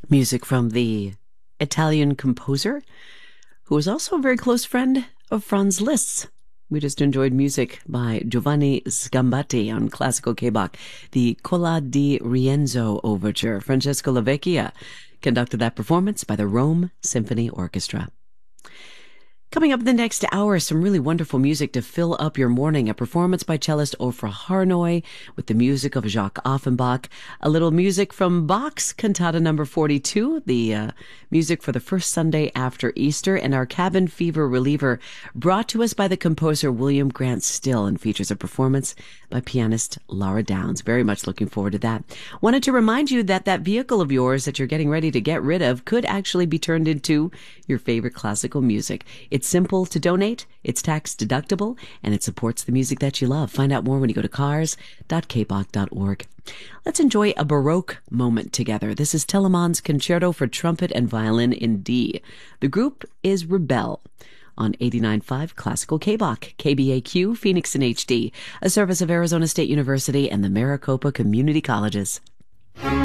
Music from the Italian composer, who was also a very close friend of Franz Liszt. We just enjoyed music by Giovanni Scambatti on classical K-Bach, the Colla di Rienzo Overture. Francesco Lavecchia conducted that performance by the Rome Symphony Orchestra. Coming up in the next hour, some really wonderful music to fill up your morning. A performance by cellist Ofra Harnoy with the music of Jacques Offenbach. A little music from Bach's Cantata number 42, the music for the first Sunday after Easter, and our cabin fever reliever brought to us by the composer William Grant Still, and features a performance by pianist Laura Downs. Very much looking forward to that. Wanted to remind you that that vehicle of yours that you're getting ready to get rid of could actually be turned into your favorite classical music. It's simple to donate, it's tax deductible, and it supports the music that you love. Find out more when you go to cars.kbach.org. Let's enjoy a Baroque moment together. This is Telemann's Concerto for Trumpet and Violin in D. The group is Rebel on 89.5 Classical K-Bach, KBAQ, Phoenix in HD, a service of Arizona State University and the Maricopa Community Colleges.